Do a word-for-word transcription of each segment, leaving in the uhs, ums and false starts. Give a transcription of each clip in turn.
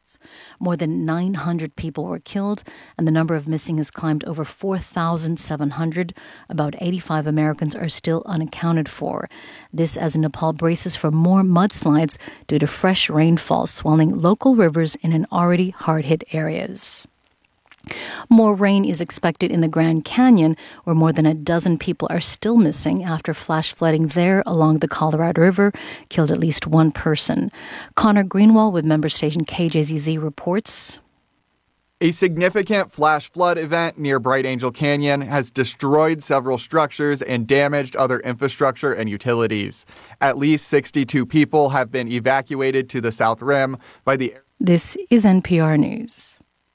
protests. More than nine hundred people were killed, and the number of missing has climbed over four thousand seven hundred. About eighty-five Americans are still unaccounted for. This as Nepal braces for more mudslides due to fresh rainfall swelling local rivers in an already hard-hit areas. More rain is expected in the Grand Canyon, where more than a dozen people are still missing after flash flooding there along the Colorado River killed at least one person. Connor Greenwald with member station K J Z Z reports. A significant flash flood event near Bright Angel Canyon has destroyed several structures and damaged other infrastructure and utilities. At least sixty-two people have been evacuated to the South Rim by the... This is N P R News.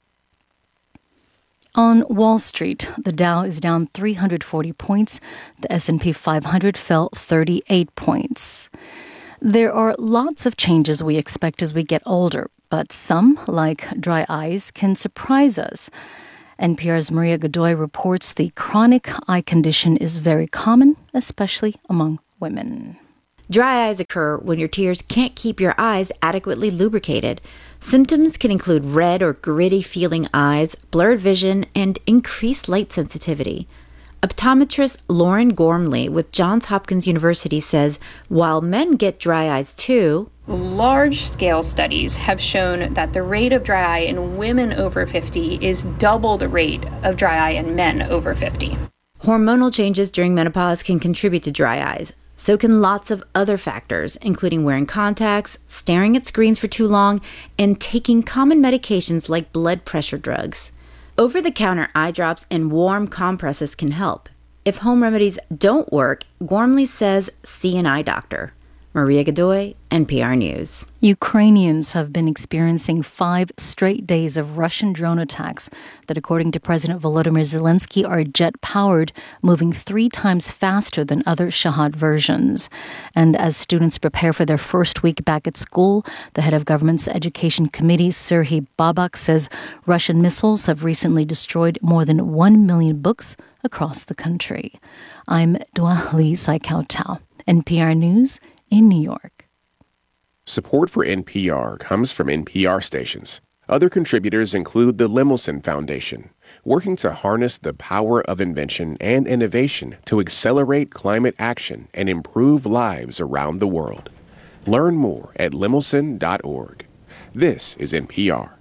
On Wall Street, the Dow is down three hundred forty points. The S and P five hundred fell thirty-eight points. There are lots of changes we expect as we get older, but some, like dry eyes, can surprise us. N P R's Maria Godoy reports the chronic eye condition is very common, especially among women. Dry eyes occur when your tears can't keep your eyes adequately lubricated. Symptoms can include red or gritty feeling eyes, blurred vision, and increased light sensitivity. Optometrist Lauren Gormley with Johns Hopkins University says while men get dry eyes too, large-scale studies have shown that the rate of dry eye in women over fifty is double the rate of dry eye in men over fifty. Hormonal changes during menopause can contribute to dry eyes. So can lots of other factors, including wearing contacts, staring at screens for too long, and taking common medications like blood pressure drugs. Over-the-counter eye drops and warm compresses can help. If home remedies don't work, Gormley says see an eye doctor. Maria Godoy, N P R News. Ukrainians have been experiencing five straight days of Russian drone attacks that, according to President Volodymyr Zelensky, are jet-powered, moving three times faster than other Shahed versions. And as students prepare for their first week back at school, the head of government's education committee, Serhiy Babak, says Russian missiles have recently destroyed more than one million books across the country. I'm Dua Lee Saikao Tao, N P R News in New York. Support for N P R comes from N P R stations. Other contributors include the Lemelson Foundation, working to harness the power of invention and innovation to accelerate climate action and improve lives around the world. Learn more at lemelson dot org. This is N P R.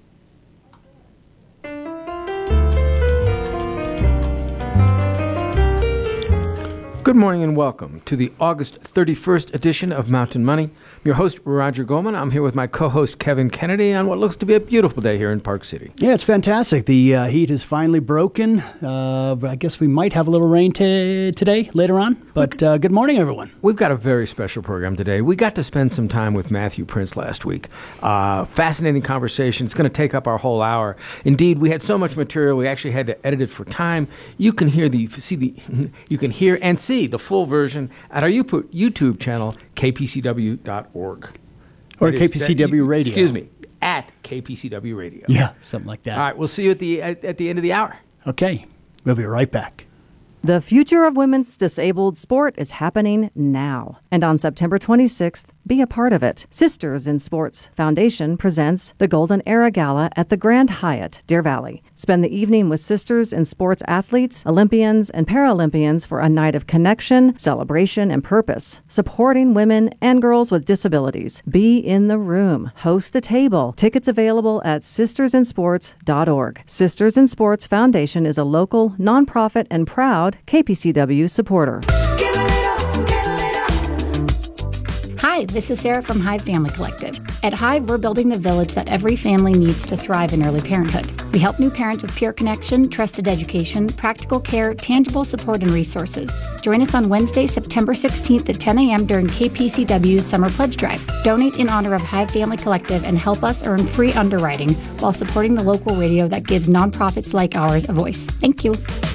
Good morning and welcome to the August thirty-first edition of Mountain Money. I'm your host, Roger Goldman. I'm here with my co-host, Kevin Kennedy, on what looks to be a beautiful day here in Park City. Yeah, it's fantastic. The uh, heat is finally broken. Uh, I guess we might have a little rain t- today, later on. But uh, good morning, everyone. We've got a very special program today. We got to spend some time with Matthew Prince last week. Uh, fascinating conversation. It's going to take up our whole hour. Indeed, we had so much material, we actually had to edit it for time. You can hear the, see the, you can hear and see the full version at our YouTube channel, K P C W dot org. Or K P C W that, Radio. Excuse me, at K P C W Radio. Yeah, something like that. All right, we'll see you at the at, at the end of the hour. Okay, we'll be right back. The future of women's disabled sport is happening now. And on September twenty-sixth, be a part of it. Sisters in Sports Foundation presents the Golden Era Gala at the Grand Hyatt, Deer Valley. Spend the evening with Sisters in Sports athletes, Olympians, and Paralympians for a night of connection, celebration, and purpose, supporting women and girls with disabilities. Be in the room. Host a table. Tickets available at sisters in sports dot org. Sisters in Sports Foundation is a local, nonprofit, and proud K P C W supporter. Hi, this is Sarah from Hive Family Collective. At Hive, we're building the village that every family needs to thrive in early parenthood. We help new parents with peer connection, trusted education, practical care, tangible support, and resources. Join us on Wednesday, September sixteenth at ten a.m. during K P C W's Summer Pledge Drive. Donate in honor of Hive Family Collective and help us earn free underwriting while supporting the local radio that gives nonprofits like ours a voice. Thank you.